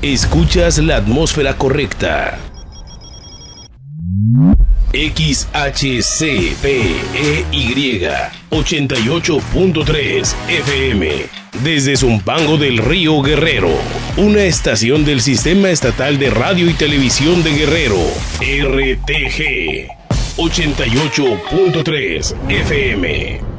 Escuchas la atmósfera correcta. XHCPEY 88.3 FM. Desde Zumpango del Río Guerrero. Una estación del Sistema Estatal de Radio y Televisión de Guerrero. RTG 88.3 FM.